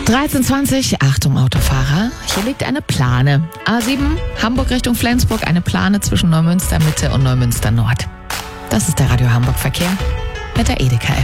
13:20, Achtung Autofahrer, hier liegt eine Plane. A7, Hamburg Richtung Flensburg, eine Plane zwischen Neumünster Mitte und Neumünster Nord. Das ist der Radio Hamburg Verkehr mit der Edeka App.